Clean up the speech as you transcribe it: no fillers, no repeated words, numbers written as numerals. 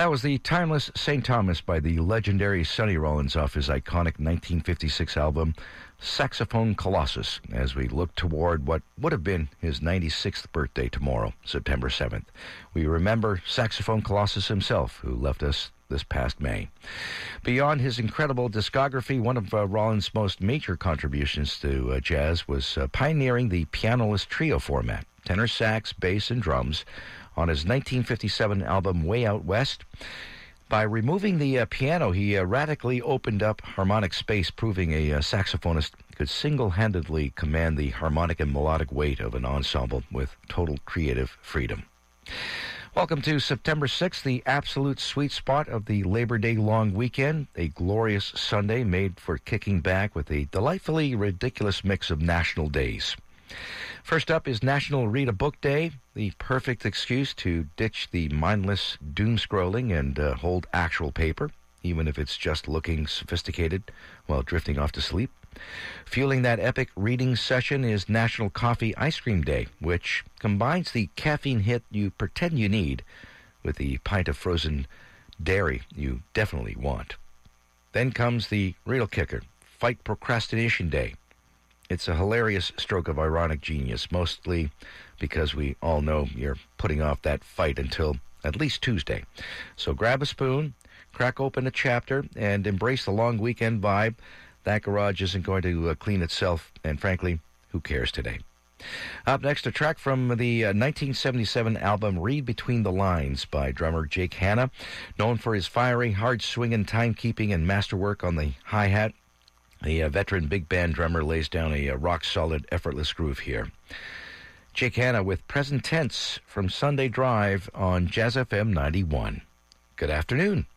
That was the timeless St. Thomas by the legendary Sonny Rollins off his iconic 1956 album, Saxophone Colossus, as we look toward what would have been his 96th birthday tomorrow, September 7th. We remember Saxophone Colossus himself, who left us this past May. Beyond his incredible discography, one of Rollins' most major contributions to jazz was pioneering the pianoless trio format, tenor sax, bass, and drums, on his 1957 album Way Out West. By removing the piano, he radically opened up harmonic space, proving a saxophonist could single-handedly command the harmonic and melodic weight of an ensemble with total creative freedom. Welcome to September 6th, the absolute sweet spot of the Labor Day long weekend, a glorious Sunday made for kicking back with a delightfully ridiculous mix of national days. First up is National Read a Book Day, the perfect excuse to ditch the mindless doom scrolling and hold actual paper, even if it's just looking sophisticated while drifting off to sleep. Fueling that epic reading session is National Coffee Ice Cream Day, which combines the caffeine hit you pretend you need with the pint of frozen dairy you definitely want. Then comes the real kicker, Fight Procrastination Day. It's a hilarious stroke of ironic genius, mostly because we all know you're putting off that fight until at least Tuesday. So grab a spoon, crack open a chapter, and embrace the long weekend vibe. That garage isn't going to clean itself, and frankly, who cares today? Up next, a track from the 1977 album Read Between the Lines by drummer Jake Hanna, known for his fiery, hard-swinging timekeeping and masterwork on the hi-hat. The veteran big band drummer lays down a rock-solid, effortless groove here. Jake Hanna with Present Tense from Sunday Drive on Jazz FM 91. Good afternoon.